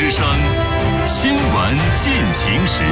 之声新闻进行时。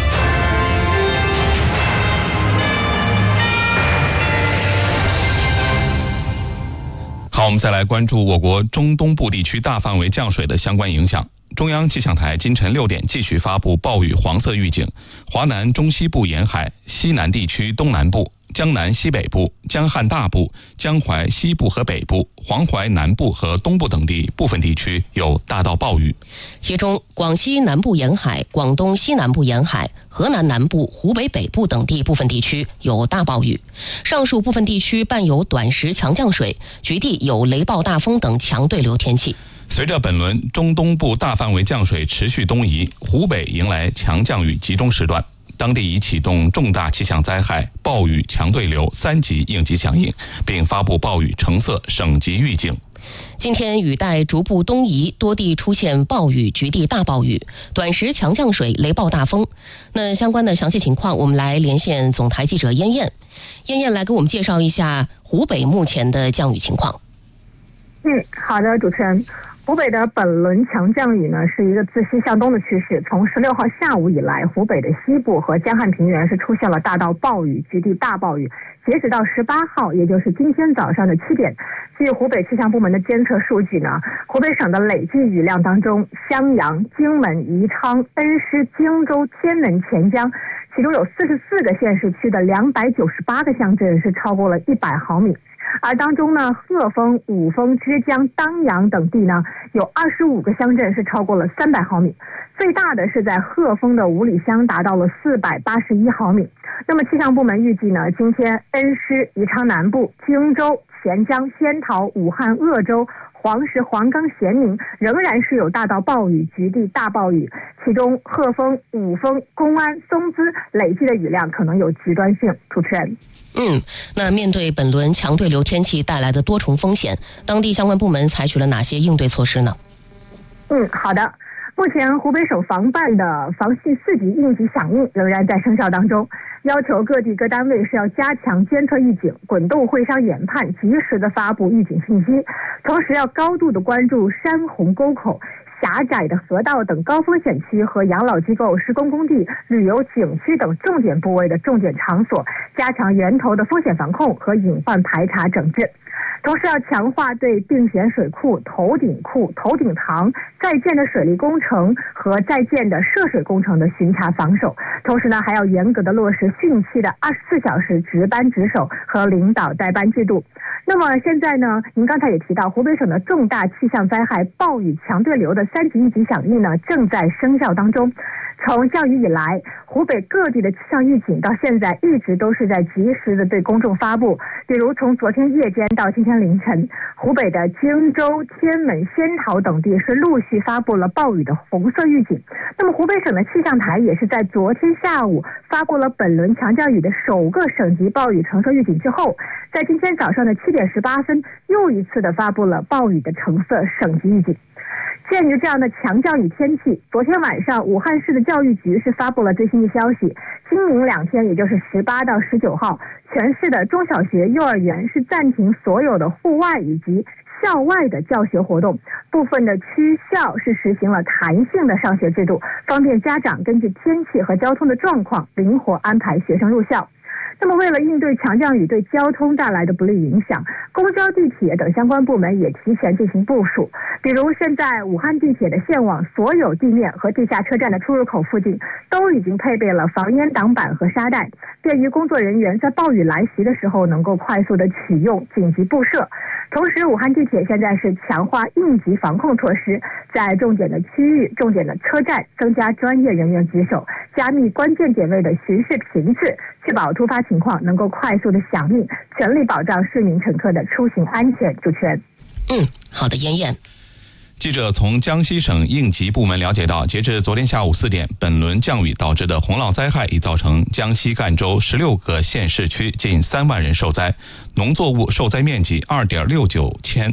好，我们再来关注我国中东部地区大范围降水的相关影响。中央气象台今晨6点继续发布暴雨黄色预警，华南中西部沿海、西南地区东南部、江南西北部、江汉大部、江淮西部和北部、黄淮南部和东部等地部分地区有大到暴雨。 其中，广西南部沿海、广东西南部沿海、河南南部、湖北北部等地部分地区有大暴雨。上述部分地区伴有短时强降水，局地有雷暴大风等强对流天气。 随着本轮中东部大范围降水持续东移，湖北迎来强降雨集中时段，当地已启动重大气象灾害暴雨强对流3级应急响应，并发布暴雨橙色省级预警。 今天雨带逐步东移，多地出现暴雨、局地大暴雨、短时强降水、雷暴大风。那相关的详细情况，我们来连线总台记者燕燕。燕燕来给我们介绍一下湖北目前的降雨情况。 好的，主持人。湖北的本轮强降雨呢，是一个自西向东的趋势。从16号下午以来，湖北的西部和江汉平原是出现了大到暴雨、局地大暴雨。截止到18号，也就是今天早上的7点，据湖北气象部门的监测数据呢，湖北省的累计雨量当中，襄阳、荆门、宜昌、恩施、荆州、天门、钱江，其中有44个县市区的298个乡镇是超过了100毫米。而当中呢，鹤峰、五峰、枝江、当阳等地呢，有25个乡镇是超过了300毫米。最大的是在鹤峰的五里乡，达到了481毫米。那么气象部门预计呢，今天恩施、宜昌南部、荆州、钱江、仙桃、武汉、鄂州、黄石、黄冈、咸宁仍然是有大到暴雨、局地大暴雨，其中鹤峰、五峰、公安、松滋累计的雨量可能有极端性。主持人。 那面对本轮强对流天气带来的多重风险，当地相关部门采取了哪些应对措施呢？ 好的。目前湖北省防办的防汛4级应急响应仍然在生效当中，要求各地各单位是要加强监测预警、滚动会商研判，及时的发布预警信息，同时要高度的关注山洪沟口、狭窄的河道等高风险区和养老机构、施工工地、旅游景区等重点部位的重点场所，加强源头的风险防控和隐患排查整治。同时要强化对并险水库、头顶库、头顶塘在建的水利工程和在建的涉水工程的巡查防守。同时呢，还要严格的落实汛期的24小时值班值守和领导带班制度。那么现在呢，您刚才也提到，湖北省的重大气象灾害暴雨强对流的3级应急响应呢，正在生效当中。从降雨以来，湖北各地的气象预警到现在一直都是在及时的对公众发布。比如从昨天夜间到今天凌晨，湖北的荆州、天门、仙桃等地是陆续发布了暴雨的红色预警。那么湖北省的气象台也是在昨天下午发布了本轮强降雨的首个省级暴雨橙色预警之后，在今天早上的7点18分又一次的发布了暴雨的橙色省级预警。鉴于这样的强降雨天气，昨天晚上武汉市的教育局是发布了最新的消息，今明2天，也就是18到19号，全市的中小学、幼儿园是暂停所有的户外以及校外的教学活动，部分的区校是实行了弹性的上学制度，方便家长根据天气和交通的状况灵活安排学生入校。那么为了应对强降雨对交通带来的不利影响，公交、地铁等相关部门也提前进行部署。比如现在武汉地铁的线网所有地面和地下车站的出入口附近都已经配备了防烟挡板和沙袋，便于工作人员在暴雨来袭的时候能够快速的启用紧急布设。同时，武汉地铁现在是强化应急防控措施，在重点的区域、重点的车站增加专业人员值守，加密关键点位的巡视频次，确保突发情况能够快速的响应，全力保障市民乘客的出行安全。主持人。 好的，燕燕。 记者从江西省应急部门了解到，截至昨天下午4点，本轮降雨导致的洪涝灾害已造成江西赣州16个县市区近3万人受灾，农作物受灾面积2.69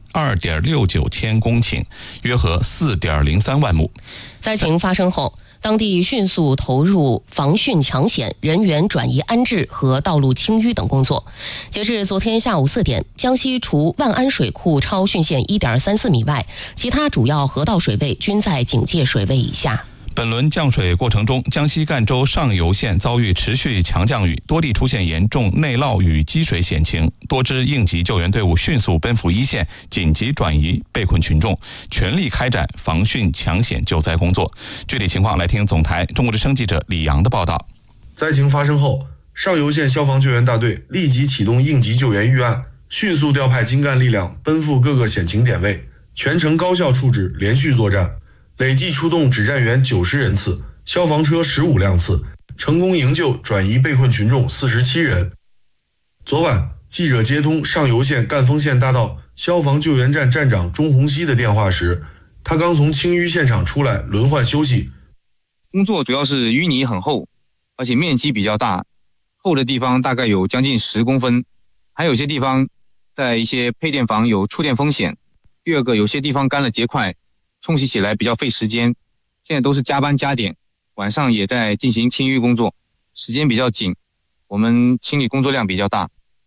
2.69千公顷，约合4.03万亩。 灾情发生后，当地迅速投入防汛抢险、人员转移安置和道路清淤等工作。截至昨天下午4点，江西除万安水库超汛线1.34米外，其他主要河道水位均在警戒水位以下。 本轮降水过程中，江西赣州上游县遭遇持续强降雨，多地出现严重内涝与积水险情，多支应急救援队伍迅速奔赴一线，紧急转移被困群众，全力开展防汛抢险救灾工作。具体情况来听总台中国之声记者李阳的报道。 灾情发生后，上游县消防救援大队立即启动应急救援预案，迅速调派精干力量奔赴各个险情点位，全程高效处置，连续作战，累计出动指战员90人次，消防车15辆次，成功营救转移被困群众47人。昨晚，记者接通上游县赣丰县大道消防救援站站长钟洪熙的电话时，他刚从清淤现场出来，轮换休息。 工作主要是淤泥很厚，而且面积比较大，厚的地方大概有将近10公分，还有些地方在一些配电房有触电风险。第二个，有些地方干了结块，冲洗起来比较费时间，现在都是加班加点，晚上也在进行清淤工作，时间比较紧，我们清理工作量比较大。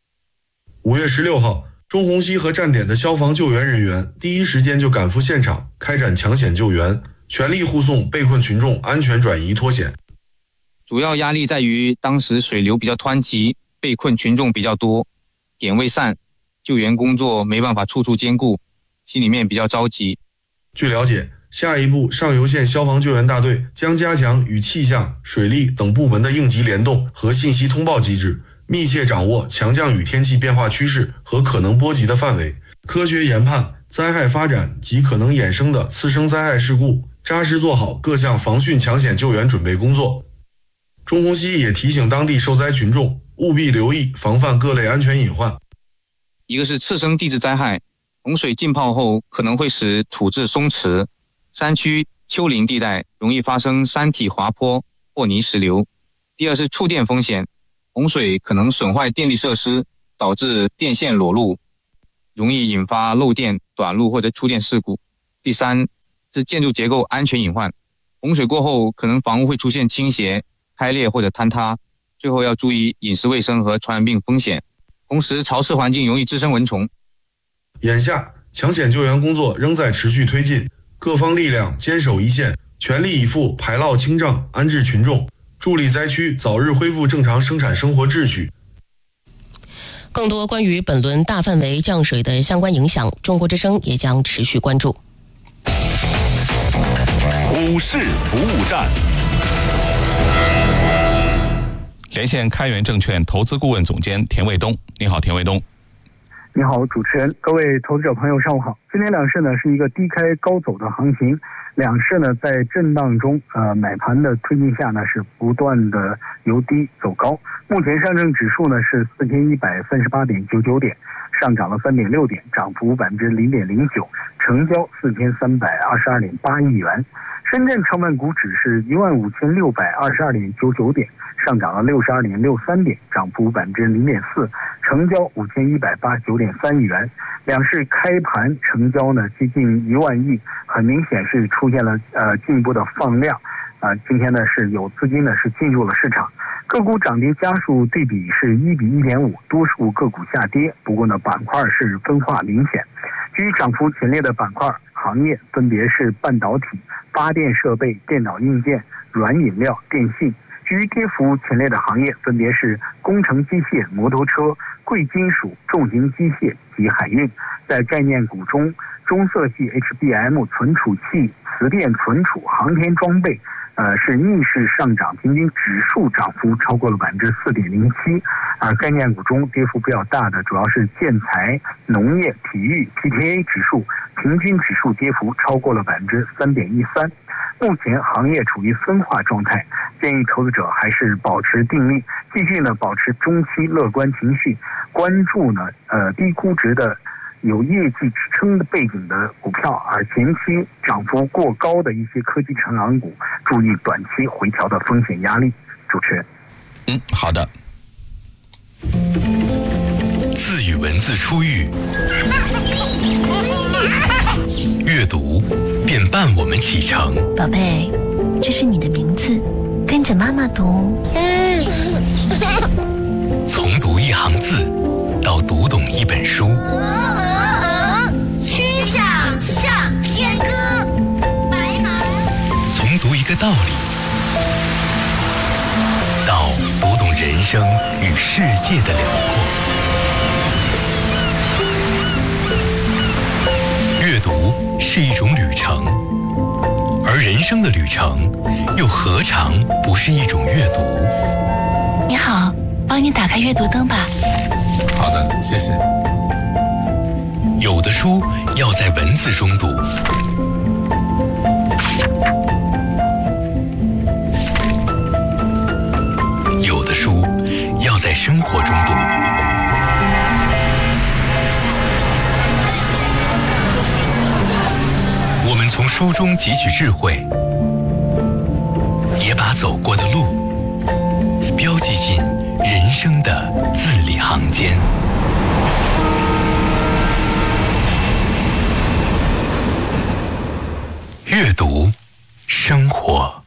5月16号，钟洪熙和站点的消防救援人员第一时间就赶赴现场，开展抢险救援，全力护送被困群众安全转移脱险。 主要压力在于当时水流比较湍急，被困群众比较多，点未散，救援工作没办法处处兼顾，心里面比较着急。 据了解，下一步上游县消防救援大队将加强与气象、水利等部门的应急联动和信息通报机制，密切掌握强降雨天气变化趋势和可能波及的范围，科学研判灾害发展及可能衍生的次生灾害事故，扎实做好各项防汛抢险救援准备工作。钟洪熙也提醒当地受灾群众务必留意防范各类安全隐患。 一个是次生地质灾害，洪水浸泡后可能会使土质松弛，山区丘陵地带容易发生山体滑坡或泥石流。第二是触电风险，洪水可能损坏电力设施，导致电线裸露，容易引发漏电、短路或者触电事故。第三是建筑结构安全隐患，洪水过后可能房屋会出现倾斜、开裂或者坍塌。最后要注意饮食卫生和传染病风险，同时潮湿环境容易滋生蚊虫。 眼下抢险救援工作仍在持续推进，各方力量坚守一线，全力以赴排涝清障、安置群众，助力灾区早日恢复正常生产生活秩序。 更多关于本轮大范围降水的相关影响，中国之声也将持续关注。 股市服务站。 连线开源证券投资顾问总监田卫东。你好，田卫东。 你好，主持人，各位投资者朋友，上午好。今天两市呢是一个低开高走的行情，两市呢在震荡中，买盘的推进下呢是不断的由低走高。目前上证指数呢是4138.99点，上涨了3.6点，涨幅0.09%，成交4322.8亿元。深圳成分股指是15622.99点，上涨了62.63点，涨幅0.4%，成交5189.3亿元。两市开盘成交呢接近1万亿，很明显是出现了进一步的放量。今天呢是有资金呢是进入了市场，个股涨跌家数对比是1比1.5，多数个股下跌，不过呢板块是分化明显。居涨幅前列的板块行业分别是半导体、发电设备、电脑硬件、软饮料、电信。居跌幅前列的行业分别是工程机械、摩托车、贵金属、重型机械及海运。在概念股中，中色系 HBM 存储器、磁电存储、航天装备是逆势上涨，平均指数涨幅超过了4.07%。而概念股中跌幅比较大的主要是建材、农业、体育 PTA 指数，平均指数跌幅超过了3.13%。目前行业处于分化状态，建议投资者还是保持定力，继续呢保持中期乐观情绪，关注呢低估值的有业绩支撑的背景的股票，而前期涨幅过高的一些科技成长股，注意短期回调的风险压力。主持人， 好的。 字与文字出狱， 阅读便伴我们启程。 宝贝，这是你的名字，跟着妈妈读。 从读一行字到读懂一本书。 曲项向天歌，白马。 从读一个道理到读懂人生与世界的辽阔。阅读是一种旅程，而人生的旅程又何尝不是一种阅读？ 你好，帮你打开阅读灯吧。 好的，谢谢。 有的书要在文字中读，有的书要在生活中读。我们从书中汲取智慧，也把走过的路标记进人生的字里行间。阅读，生活。